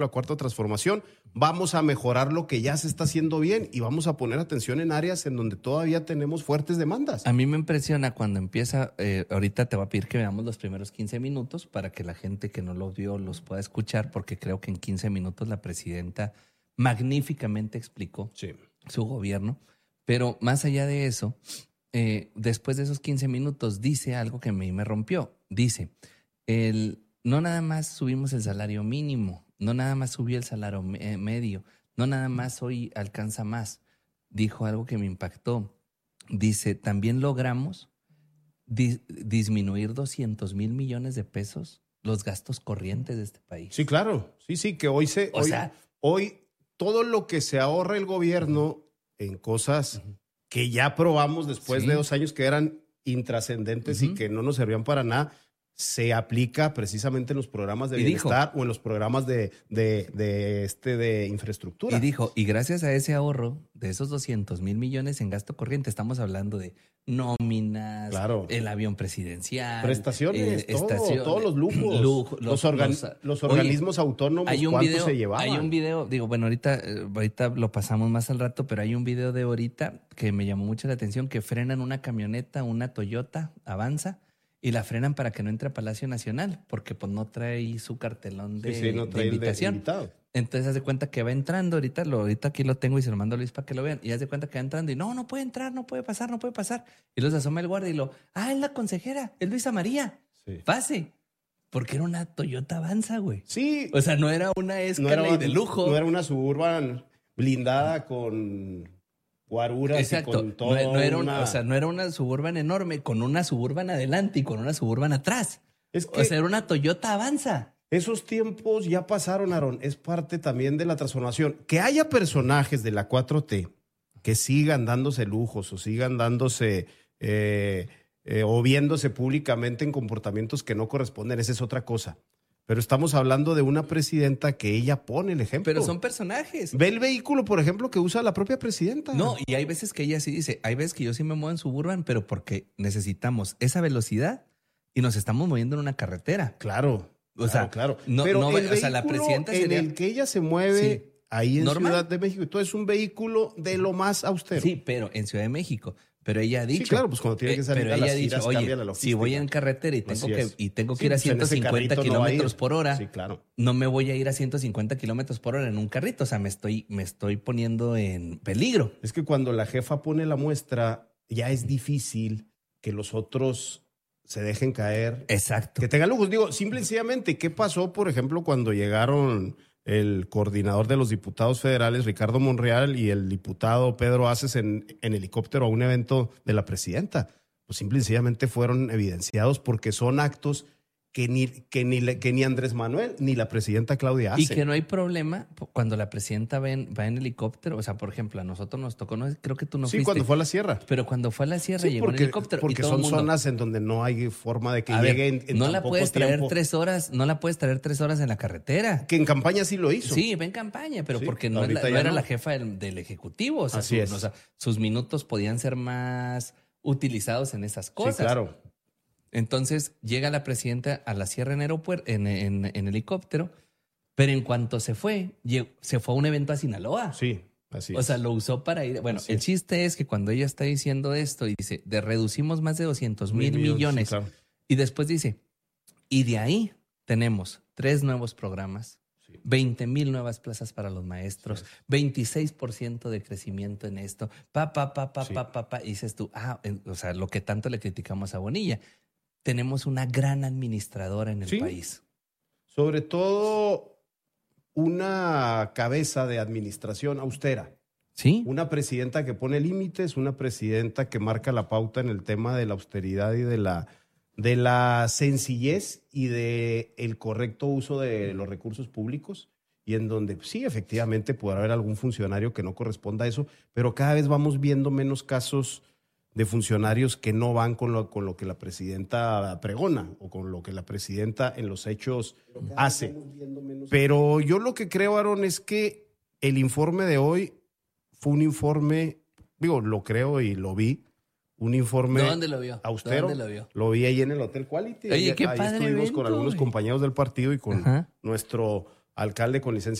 la cuarta transformación, vamos a mejorar lo que ya se está haciendo bien y vamos a poner atención en áreas en donde todavía tenemos fuertes demandas. A mí me impresiona cuando empieza, ahorita te voy a pedir que veamos los primeros 15 minutos para que la gente que no los vio los pueda escuchar, porque creo que en 15 minutos la presidenta magníficamente explicó su gobierno, pero más allá de eso, después de esos 15 minutos dice algo que a mí me rompió. Dice, no nada más subimos el salario mínimo, no nada más subió el salario medio, no nada más hoy alcanza más. Dijo algo que me impactó. Dice, también logramos disminuir 200 mil millones de pesos los gastos corrientes de este país. Sí, claro. Sí, que hoy todo lo que se ahorra el gobierno en cosas que ya probamos después de 2 años que eran intrascendentes y que no nos servían para nada, se aplica precisamente en los programas de bienestar o en los programas de infraestructura. Y dijo, y gracias a ese ahorro de esos 200 mil millones en gasto corriente, estamos hablando de nóminas, el avión presidencial, prestaciones, todos los lujos, los organismos autónomos, ¿cuánto se llevaban? Hay un video, ahorita lo pasamos más al rato, pero hay un video de ahorita que me llamó mucho la atención, que frenan una camioneta, una Toyota Avanza, y la frenan para que no entre a Palacio Nacional, porque pues no trae su cartelón de invitación. Entonces haz de cuenta que va entrando, ahorita aquí lo tengo y se lo mando a Luis para que lo vean, y haz de cuenta que va entrando y no puede entrar, no puede pasar. Y luego se asoma el guardia y es la consejera, es Luisa María, pase. Porque era una Toyota Avanza, güey. Sí. O sea, no era una Escalade de lujo. No era una Suburban blindada con guaruras. Exacto. Y con todo. No era una Suburban enorme, con una Suburban adelante y con una Suburban atrás. Era una Toyota Avanza. Esos tiempos ya pasaron, Aarón. Es parte también de la transformación. Que haya personajes de la 4T que sigan dándose lujos o sigan dándose o viéndose públicamente en comportamientos que no corresponden, esa es otra cosa. Pero estamos hablando de una presidenta que ella pone el ejemplo. Pero son personajes. Ve el vehículo, por ejemplo, que usa la propia presidenta. No, y hay veces que ella sí dice, hay veces que yo sí me muevo en Suburban, pero porque necesitamos esa velocidad y nos estamos moviendo en una carretera. Claro. Claro. Pero el vehículo la presidenta sería... en el que ella se mueve ahí en Ciudad de México, entonces es un vehículo de lo más austero. Sí, pero en Ciudad de México. Pero ella ha dicho... Sí, claro, pues cuando tiene que salir a las giras, cambia la logística. Si voy en carretera y tengo que ir a 150 kilómetros por hora, no me voy a ir a 150 kilómetros por hora en un carrito. O sea, me estoy poniendo en peligro. Es que cuando la jefa pone la muestra, ya es difícil que los otros se dejen caer. Exacto. Que tengan lujos. Digo, simple y sencillamente, ¿qué pasó, por ejemplo, cuando llegaron el coordinador de los diputados federales, Ricardo Monreal, y el diputado Pedro Aces en helicóptero a un evento de la presidenta? Pues simple y sencillamente fueron evidenciados porque son actos que ni Andrés Manuel ni la presidenta Claudia hacen. Y que no hay problema cuando la presidenta va en helicóptero. O sea, por ejemplo, a nosotros nos tocó, creo que tú no fuiste. Sí, cuando fue a la sierra. Pero cuando fue a la sierra llegó en helicóptero. Porque son zonas en donde no hay forma de que llegue en no tan la poco puedes traer tiempo. 3 horas, no la puedes traer 3 horas en la carretera. Que en campaña sí lo hizo. Sí, va en campaña, pero porque no ahorita era no. la jefa del Ejecutivo. O sea, Así es. O sea, sus minutos podían ser más utilizados en esas cosas. Sí, claro. Entonces llega la presidenta a la sierra en helicóptero, pero en cuanto se fue a un evento a Sinaloa. Sí, así es. O sea, lo usó para ir. Bueno, el chiste es que cuando ella está diciendo esto y dice, reducimos más de 200 mil millones. Sí, claro. Y después dice, y de ahí tenemos 3 nuevos programas, 20,000 nuevas plazas para los maestros, 26% de crecimiento en esto, y dices tú, o sea, lo que tanto le criticamos a Bonilla. Tenemos una gran administradora en el país. Sobre todo una cabeza de administración austera. Sí. Una presidenta que pone límites, una presidenta que marca la pauta en el tema de la austeridad y de la sencillez y de el correcto uso de los recursos públicos, y en donde sí, efectivamente, podrá haber algún funcionario que no corresponda a eso, pero cada vez vamos viendo menos casos de funcionarios que no van con lo que la presidenta pregona o con lo que la presidenta en los hechos hace. Pero yo lo que creo, Aarón, es que el informe de hoy fue un informe, lo creo y lo vi, un informe ¿Dónde lo vio? Austero. ¿Dónde lo vio? Lo vi ahí en el Hotel Quality. Oye, qué ahí padre estuvimos evento, con algunos compañeros del partido y con nuestro alcalde con licencia